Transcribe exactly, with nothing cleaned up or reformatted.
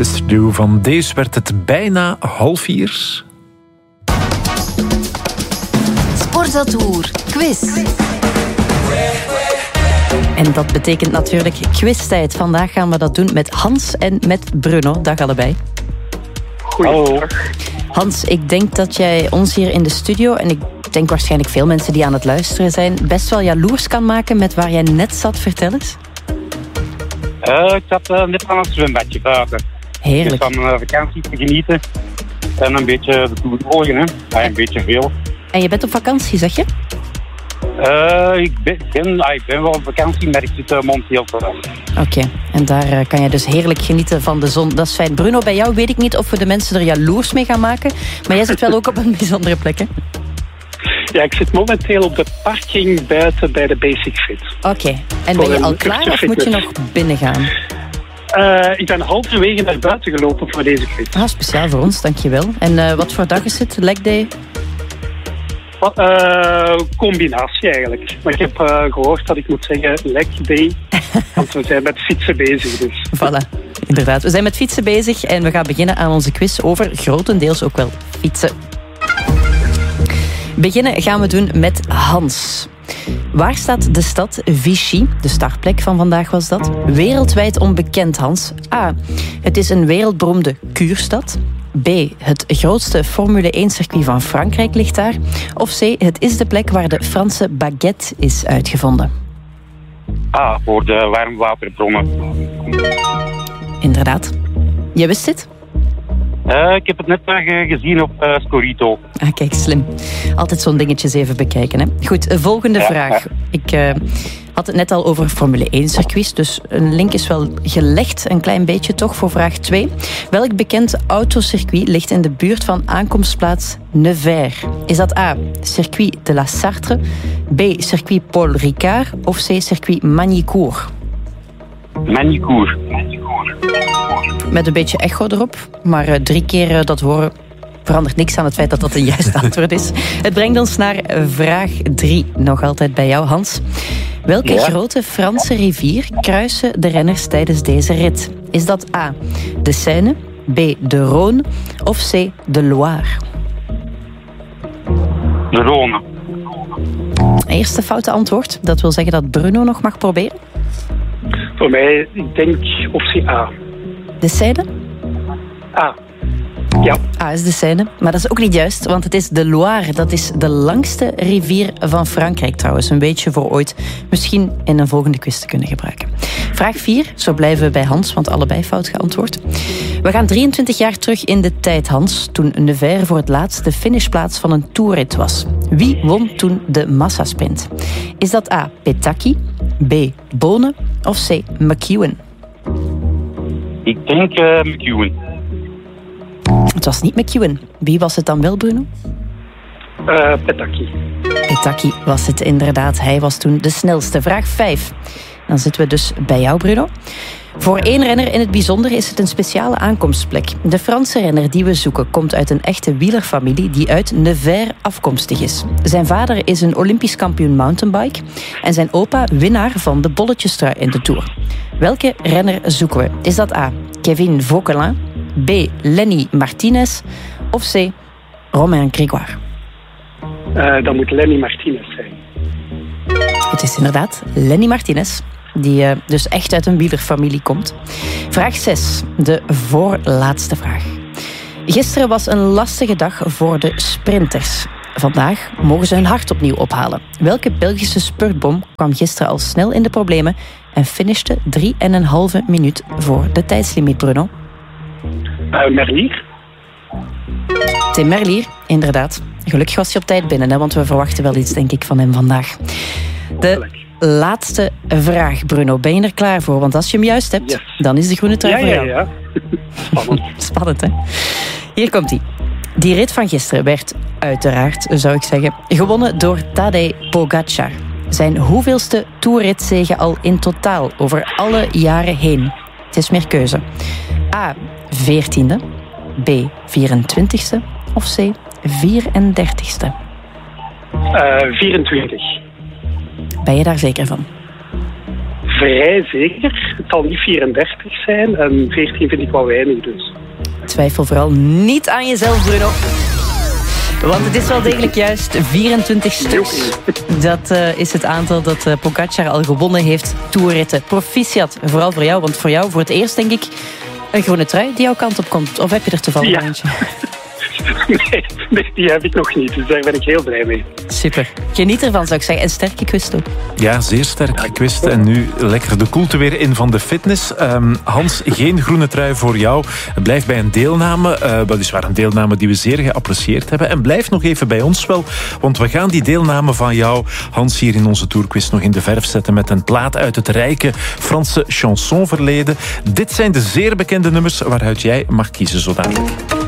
Sister Duo. Van deze werd het bijna half vier. Sportatour quiz. En dat betekent natuurlijk quiztijd. Vandaag gaan we dat doen met Hans en met Bruno. Dag allebei. Goeiedag. Hans, ik denk dat jij ons hier in de studio, en ik denk waarschijnlijk veel mensen die aan het luisteren zijn, best wel jaloers kan maken met waar jij net zat. Vertel eens. Uh, ik zat uh, net aan het zwembadje buiten. Heerlijk. Dus van uh, vakantie te genieten. En een beetje de toer volgen, hè. Ja, een beetje veel. En je bent op vakantie, zeg je? Uh, ik, ben, ben, ah, ik ben wel op vakantie, maar ik zit uh, momenteel thuis. Oké, okay. En daar uh, kan je dus heerlijk genieten van de zon. Dat is fijn. Bruno, bij jou weet ik niet of we de mensen er jaloers mee gaan maken. Maar jij zit wel ook op een bijzondere plek, hè? Ja, ik zit momenteel op de parking buiten bij de Basic Fit. Oké. Okay. En ben je al klaar of moet je nog binnen gaan? Uh, ik ben halverwege naar buiten gelopen voor deze quiz. Ah, speciaal voor ons, dankjewel. En uh, wat voor dag is het? Leg day? Wat, uh, combinatie eigenlijk. Maar ik heb uh, gehoord dat ik moet zeggen leg day. Want we zijn met fietsen bezig. Dus. Voilà, inderdaad. We zijn met fietsen bezig en we gaan beginnen aan onze quiz over grotendeels ook wel fietsen. Beginnen gaan we doen met Hans. Waar staat de stad Vichy, de startplek van vandaag was dat, wereldwijd onbekend, Hans? A. Het is een wereldberoemde kuurstad. B. Het grootste Formule één circuit van Frankrijk ligt daar. Of C. Het is de plek waar de Franse baguette is uitgevonden. Ah, voor de warmwaterbronnen. Inderdaad. Je wist dit? Uh, ik heb het net nog gezien op uh, Scorito. Ah, kijk, slim. Altijd zo'n dingetjes even bekijken, hè. Goed, volgende ja, vraag. Ja. Ik uh, had het net al over Formule één circuits, dus een link is wel gelegd, een klein beetje toch, voor vraag twee. Welk bekend autocircuit ligt in de buurt van aankomstplaats Nevers? Is dat A, Circuit de la Sarthe, B, Circuit Paul Ricard of C, Circuit Magny-Cours? Magny-Cours. Met een beetje echo erop, maar uh, drie keer uh, dat horen verandert niks aan het feit dat dat een juist antwoord is. Het brengt ons naar vraag drie, nog altijd bij jou, Hans. Welke ja? grote Franse rivier kruisen de renners tijdens deze rit? Is dat A, de Seine, B, de Rhône of C, de Loire? De Rhône. Eerste foute antwoord, dat wil zeggen dat Bruno nog mag proberen? Voor mij, ik denk optie A. De Seine? A. Ja. A is de Seine, maar dat is ook niet juist, want het is de Loire. Dat is de langste rivier van Frankrijk trouwens. Een beetje voor ooit misschien in een volgende quiz te kunnen gebruiken. Vraag vier, zo blijven we bij Hans, want allebei fout geantwoord. We gaan drieëntwintig jaar terug in de tijd, Hans, toen Nevers voor het laatst de finishplaats van een toerrit was. Wie won toen de massasprint? Is dat A, Petacchi, B, Bonen of C, McEwen? Ik denk uh, McEwen. Het was niet McEwen. Wie was het dan wel, Bruno? Uh, Petacchi. Petacchi was het inderdaad. Hij was toen de snelste. Vraag vijf. Dan zitten we dus bij jou, Bruno. Voor één renner in het bijzonder is het een speciale aankomstplek. De Franse renner die we zoeken komt uit een echte wielerfamilie die uit Nevers afkomstig is. Zijn vader is een Olympisch kampioen mountainbike en zijn opa winnaar van de bolletjestrui in de Tour. Welke renner zoeken we? Is dat A, Kevin Vauquelin, B, Lenny Martinez of C, Romain Grégoire? Uh, dat moet Lenny Martinez zijn. Het is inderdaad Lenny Martinez, die uh, dus echt uit een wielerfamilie komt. Vraag zes, de voorlaatste vraag. Gisteren was een lastige dag voor de sprinters. Vandaag mogen ze hun hart opnieuw ophalen. Welke Belgische spurtbom kwam gisteren al snel in de problemen en finishte drie en een halve minuut voor de tijdslimiet, Bruno? Uh, Merlier. Tim Merlier, inderdaad. Gelukkig was hij op tijd binnen, hè, want we verwachten wel iets, denk ik, van hem vandaag. De laatste vraag, Bruno. Ben je er klaar voor? Want als je hem juist hebt, yes. dan is de groene trui voor jou. Ja, ja, ja. Spannend. Spannend, hè? Hier komt hij. Die rit van gisteren werd uiteraard, zou ik zeggen, gewonnen door Tadej Pogačar. Zijn hoeveelste toerritzege al in totaal over alle jaren heen? Het is meer keuze. A, veertiende. B, vierentwintigste. Of C, vierendertigste. Uh, vierentwintig. Ben je daar zeker van? vrij zeker. Het zal niet vierendertig zijn en veertien vind ik wel weinig dus. Twijfel vooral niet aan jezelf, Bruno. Want het is wel degelijk juist vierentwintig stuks. Dat uh, is het aantal dat uh, Pogacar al gewonnen heeft. Toerritten. Proficiat. Vooral voor jou, want voor jou voor het eerst denk ik een groene trui die jouw kant op komt. Of heb je er toevallig ja. eentje? Nee, nee, die heb ik nog niet. Dus daar ben ik heel blij mee. Super. Geniet ervan, zou ik zeggen. En sterke quiz ook. Ja, zeer sterk gekwist. En nu lekker de koelte weer in van de fitness. Um, Hans, geen groene trui voor jou. Blijf bij een deelname. Uh, weliswaar een deelname die we zeer geapprecieerd hebben. En blijf nog even bij ons wel. Want we gaan die deelname van jou, Hans, hier in onze tourquiz nog in de verf zetten met een plaat uit het rijke Franse chansonverleden. Dit zijn de zeer bekende nummers waaruit jij mag kiezen zo dadelijk.